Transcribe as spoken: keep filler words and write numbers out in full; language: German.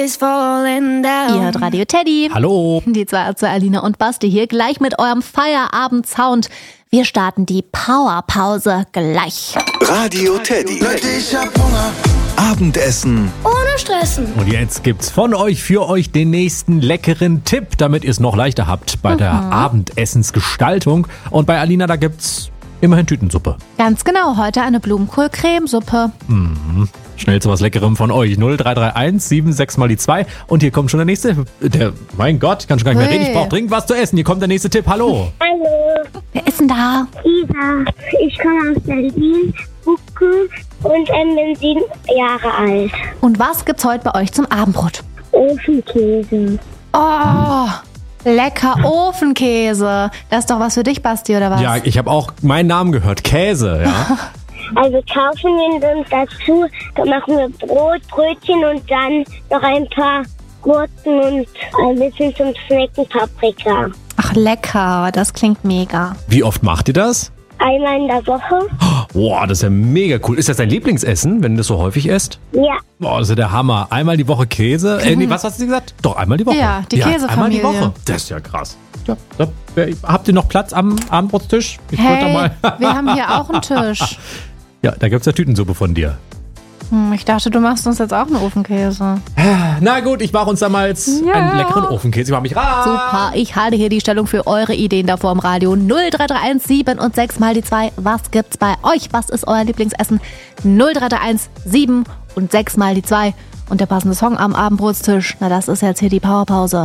is falling down. Ihr hört Radio Teddy. Hallo. Die zwei Ärzte Alina und Basti hier gleich mit eurem Feierabend-Sound. Wir starten die Powerpause gleich. Radio Teddy. Leute, ich hab Hunger. Abendessen. Ohne Stressen. Und jetzt gibt's von euch für euch den nächsten leckeren Tipp, damit ihr es noch leichter habt bei der Abendessensgestaltung. Und bei Alina, da gibt's immerhin Tütensuppe. Ganz genau, heute eine Blumenkohl-Cremesuppe. Mhm. Schnell zu was Leckerem von euch. null drei drei eins sieben sechs mal die zwei. Und hier kommt schon der nächste. Der, mein Gott, ich kann schon gar nicht mehr Hey. reden. Ich brauche dringend was zu essen. Hier kommt der nächste Tipp. Hallo. Hallo, Wer ist denn da? Isa. Ich komme aus Berlin, Bucken und ähm, bin sieben Jahre alt. Und was gibt's heute bei euch zum Abendbrot? Ofenkäse. Oh, lecker Ofenkäse. Das ist doch was für dich, Basti, oder was? Ja, ich habe auch meinen Namen gehört. Käse, ja. Also kaufen wir uns dazu, dann machen wir Brot, Brötchen und dann noch ein paar Gurken und ein bisschen zum Snacken Paprika. Ach, lecker. Das klingt mega. Wie oft macht ihr das? Einmal in der Woche? Boah, das ist ja mega cool. Ist das dein Lieblingsessen, wenn du das so häufig isst? Ja. Boah, das ist ja der Hammer. Einmal die Woche Käse. Äh, nee, was hast du gesagt? Doch, einmal die Woche. Ja, die Einmal die Käsefamilie. Woche. Das ist ja krass. Ja, da, wer- habt ihr noch Platz am Abendbrotstisch? Ich würd da Hey, mal. wir haben hier auch einen Tisch. Ja, da gibt's ja Tütensuppe von dir. Hm, ich dachte, du machst uns jetzt auch einen Ofenkäse. Na gut, ich mache uns da mal jetzt Ja. einen leckeren Ofenkäse. Ich mach mich ran. Super, ich halte hier die Stellung für eure Ideen davor im Radio. null drei drei eins sieben und sechs mal die zwei. Was gibt's bei euch? Was ist euer Lieblingsessen? null drei drei eins sieben und sechs mal die zwei. Und der passende Song am Abendbrotstisch, na das ist jetzt hier die Powerpause.